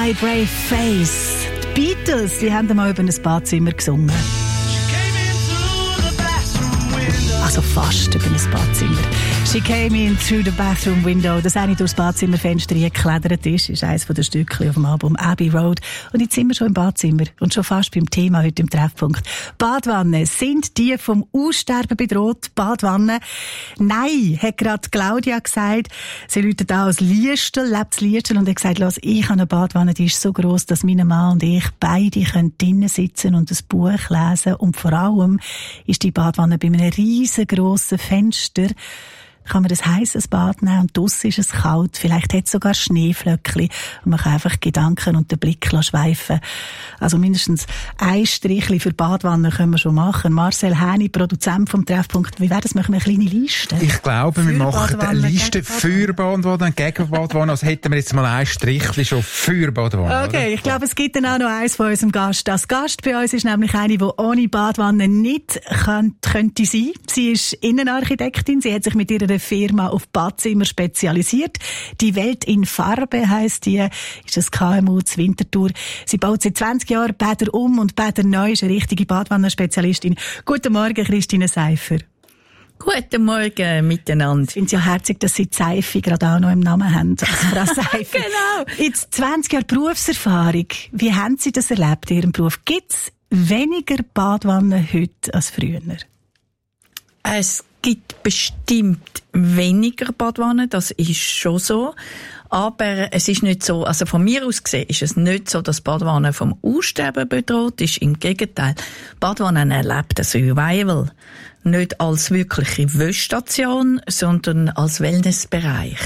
My Brave Face. Die Beatles, die haben mal über ein Badzimmer gesungen. Also fast über ein Badzimmer. She came in through the bathroom window. Dass eine durchs Badzimmerfenster geklettert ist eines der Stückchen auf dem Album Abbey Road. Und jetzt sind wir schon im Badzimmer und schon fast beim Thema heute im Treffpunkt. Badwannen, sind die vom Aussterben bedroht? Badwannen? Nein, hat gerade Claudia gesagt. Sie läutet auch als Liestel, lebt Liestel und hat gesagt, los, ich habe eine Badwanne, die ist so gross, dass mein Mann und ich beide drinnen sitzen und ein Buch lesen. Und vor allem ist die Badwanne bei einem riesengroßen Fenster. Kann man ein heisses Bad nehmen und draussen ist es kalt. Vielleicht hat es sogar Schneeflöckchen und man kann einfach Gedanken und den Blick schweifen. Also mindestens ein Strichli für Badwannen können wir schon machen. Marcel Häni, Produzent vom Treffpunkt. Wie wäre das? Machen wir eine kleine Liste? Ich glaube, wir machen eine Liste für Badwannen und gegen Badwannen. Also hätten wir jetzt mal ein Strichli schon für Badwannen. Okay, oder? Ich glaube, es gibt dann auch noch eins von unserem Gast. Das Gast bei uns ist nämlich eine, die ohne Badwanne nicht könnte sein. Sie ist Innenarchitektin. Sie hat sich mit ihrer Firma auf Badzimmer spezialisiert. Die Welt in Farbe heisst die, ist das KMU zu Winterthur. Sie baut seit 20 Jahren Bäder um und Bäder neu, ist eine richtige Badwannerspezialistin. Guten Morgen, Christine Seifer. Guten Morgen miteinander. Ich finde es ja herzig, dass Sie Seife gerade auch noch im Namen haben. Also Frau Seifer. Genau. Jetzt 20 Jahre Berufserfahrung. Wie haben Sie das erlebt in Ihrem Beruf? Gibt es weniger Badwannen heute als früher? Es gibt bestimmt weniger Badwannen, das ist schon so. Aber es ist nicht so, also von mir aus gesehen ist es nicht so, dass Badwanne vom Aussterben bedroht ist. Im Gegenteil, Badwannen erlebt ein Revival. Nicht als wirkliche Wäschstation, sondern als Wellnessbereich,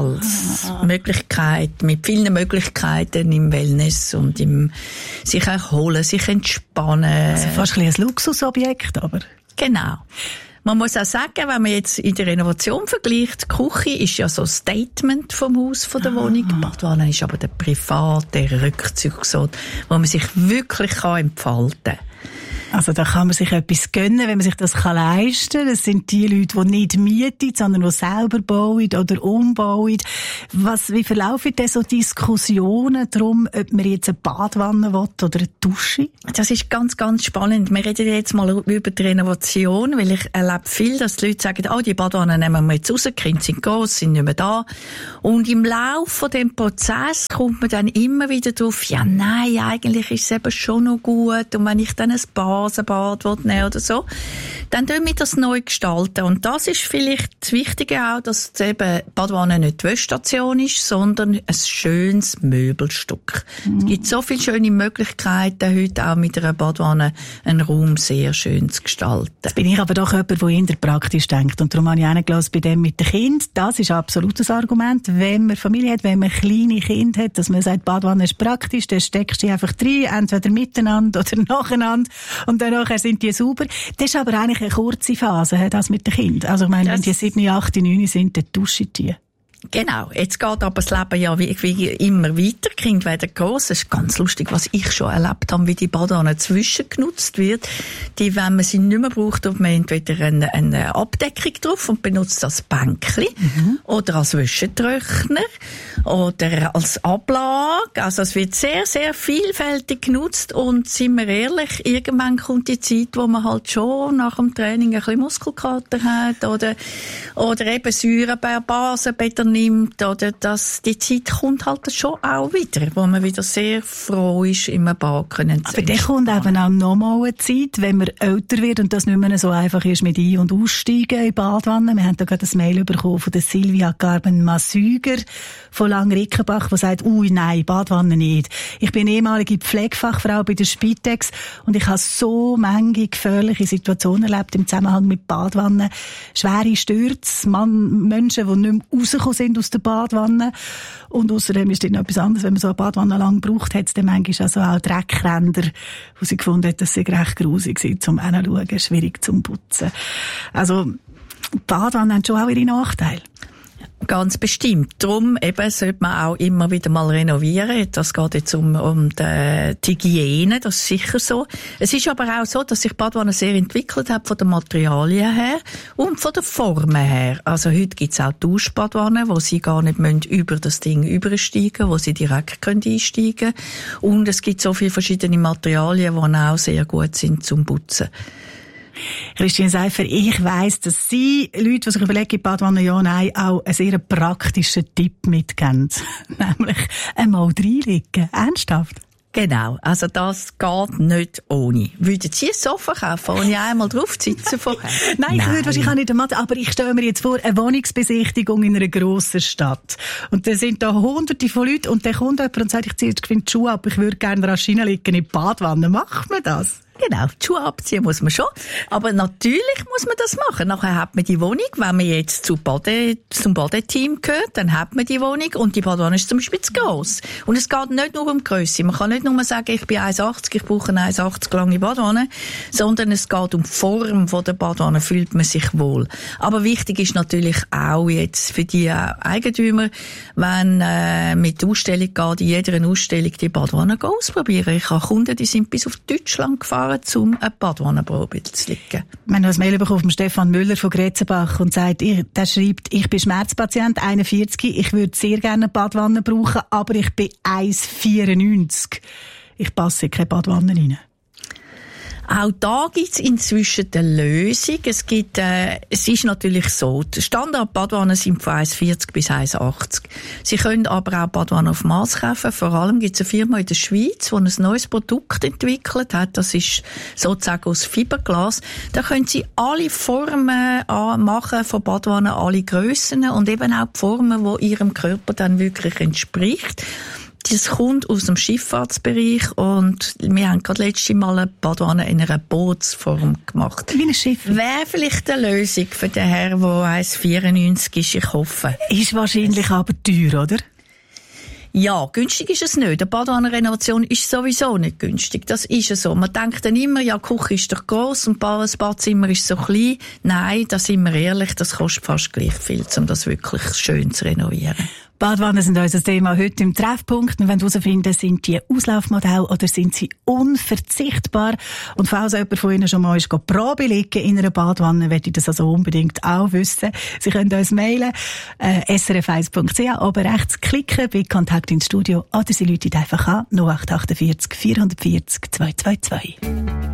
als Möglichkeit, mit vielen Möglichkeiten im Wellness und im sich erholen, sich entspannen. Also fast ein Luxusobjekt, aber. Genau. Man muss auch sagen, wenn man jetzt in der Renovation vergleicht, die Küche ist ja so ein Statement vom Haus, von der Wohnung. Die Badwanne ist aber der private Rückzugsort, wo man sich wirklich entfalten kann. Also da kann man sich etwas gönnen, wenn man sich das leisten kann. Das sind die Leute, die nicht mieten, sondern die selber bauen oder umbauen. Wie verlaufen denn so Diskussionen darum, ob man jetzt eine Badwanne will oder eine Dusche? Das ist ganz, ganz spannend. Wir reden jetzt mal über die Renovation, weil ich erlebe viel, dass die Leute sagen, die Badwanne nehmen wir jetzt raus, die Kinder sind gross, sind nicht mehr da. Und im Laufe von dem Prozess kommt man dann immer wieder drauf, ja nein, eigentlich ist es eben schon noch gut. Und wenn ich dann ein Bad nehmen oder so, dann tun wir das neu gestalten. Und das ist vielleicht das Wichtige auch, dass eben Badwanne nicht die Wäschstation ist, sondern ein schönes Möbelstück. Es gibt so viele schöne Möglichkeiten, heute auch mit einer Badwanne einen Raum sehr schön zu gestalten. Jetzt bin ich aber doch jemand, der eher praktisch denkt. Und darum habe ich reingelassen bei dem mit den Kindern. Das ist absolut das Argument. Wenn man Familie hat, wenn man kleine Kinder hat, dass man sagt, Badwanne ist praktisch, dann steckst du die einfach rein, entweder miteinander oder nacheinander. Und dann nachher sind die sauber. Das ist aber eigentlich eine kurze Phase, das mit den Kindern. Also ich meine, wenn die 7, 8, 9 sind, dann duschen die. Genau. Jetzt geht aber das Leben ja wie immer weiter. Die Kinder werden gross. Es ist ganz lustig, was ich schon erlebt habe, wie die Badwanne zwischengenutzt wird. Wenn man sie nicht mehr braucht, tut man entweder eine Abdeckung drauf und benutzt das Bänkchen oder als Wäschetrockner oder als Ablage. Also es wird sehr, sehr vielfältig genutzt und sind wir ehrlich, irgendwann kommt die Zeit, wo man halt schon nach dem Training ein bisschen Muskelkater hat oder eben Säurebasenbeton nimmt, oder die Zeit kommt halt schon auch wieder, wo man wieder sehr froh ist, im Bad zu sein. Aber dann kommt eben auch nochmal eine Zeit, wenn man älter wird und das nicht mehr so einfach ist mit Ein- und Aussteigen in Badwannen. Wir haben da gerade ein Mail bekommen von der Silvia Carmen-Masüger von Langrickenbach, die sagt, nein, Badwanne nicht. Ich bin ehemalige Pflegefachfrau bei der Spitex und ich habe so manche gefährliche Situationen erlebt im Zusammenhang mit Badwannen. Schwere Stürze, Menschen, die nicht mehr rausgekommen sind aus der Badwanne. Und außerdem ist noch etwas anderes, wenn man so eine Badwanne lang braucht, hat es dann manchmal also auch Dreckränder, wo sie gefunden hat, dass sie recht grusig sind zum Hinschauen, schwierig zum Putzen. Also, Badwannen haben schon auch ihre Nachteile. Ganz bestimmt. Darum eben sollte man auch immer wieder mal renovieren. Das geht jetzt um die Hygiene, das ist sicher so. Es ist aber auch so, dass sich Badwanne sehr entwickelt hat von den Materialien her und von den Formen her. Also heute gibt's auch Duschbadwannen, wo sie gar nicht über das Ding übersteigen, wo sie direkt einsteigen können. Und es gibt so viele verschiedene Materialien, die auch sehr gut sind zum Putzen. Christine Seifer, ich weiss, dass Sie, Leute, die sich überlegen, Badwanne ja, nein, auch einen sehr praktischen Tipp mitgeben. Nämlich einmal reinlegen. Ernsthaft? Genau, also das geht nicht ohne. Würden Sie ein Sofa kaufen, ohne einmal drauf zu sitzen vorher? Nein, ich würde wahrscheinlich auch nicht machen, aber ich stelle mir jetzt vor, eine Wohnungsbesichtigung in einer grossen Stadt. Und da sind da Hunderte von Leuten und dann kommt jemand und sagt, ich ziehe jetzt die Schuhe ab, ich würde gerne rasch hineinlegen in die Badwanne. Macht man das? Genau, die Schuhe abziehen muss man schon. Aber natürlich muss man das machen. Nachher hat man die Wohnung. Wenn man jetzt zum Badeteam gehört, dann hat man die Wohnung. Und die Badwanne ist zum Beispiel zu gross. Und es geht nicht nur um die Grösse. Man kann nicht nur sagen, ich bin 1,80, ich brauche eine 1,80 lange Badwanne. Sondern es geht um die Form der Badwanne. Fühlt man sich wohl. Aber wichtig ist natürlich auch jetzt für die Eigentümer, wenn mit der Ausstellung geht, in jeder Ausstellung die Badwanne ausprobieren. Ich habe Kunden, die sind bis auf Deutschland gefahren, um eine Badwannenprobe zu legen. Wir haben ein Mail bekommen von Stefan Müller von Gretzenbach und sagt, der schreibt, ich bin Schmerzpatient, 41, ich würde sehr gerne eine Badwanne brauchen, aber ich bin 1,94. Ich passe in keine Badwanne rein. Auch da gibt's inzwischen eine Lösung. Es ist natürlich so, die Standard-Badwannen sind von 1,40 bis 1,80. Sie können aber auch Badwannen auf Maß kaufen. Vor allem gibt's eine Firma in der Schweiz, die ein neues Produkt entwickelt hat. Das ist sozusagen aus Fiberglas. Da können Sie alle Formen machen von Badwannen, alle Grössen und eben auch die Formen, die Ihrem Körper dann wirklich entspricht. Das kommt aus dem Schifffahrtsbereich und wir haben gerade letztes Mal eine Badwanne in einer Bootsform gemacht. Wie ein Schiff. Wäre vielleicht eine Lösung für den Herrn, der 1,94 ist, ich hoffe. Ist wahrscheinlich aber teuer, oder? Ja, günstig ist es nicht. Eine Badwannenrenovation ist sowieso nicht günstig. Das ist es so. Man denkt dann immer, ja, die Küche ist doch gross und das Badzimmer ist so klein. Nein, da sind wir ehrlich, das kostet fast gleich viel, um das wirklich schön zu renovieren. Badwannen sind unser Thema heute im Treffpunkt. Wir wollen herausfinden, sind die Auslaufmodelle oder sind sie unverzichtbar? Und falls jemand von Ihnen schon mal ist, Probe liegen in einer Badwanne, möchte ich das also unbedingt auch wissen. Sie können uns mailen, srf1.ch, oben rechts klicken bei Kontakt ins Studio oder Sie rufen einfach an 0848 440 222.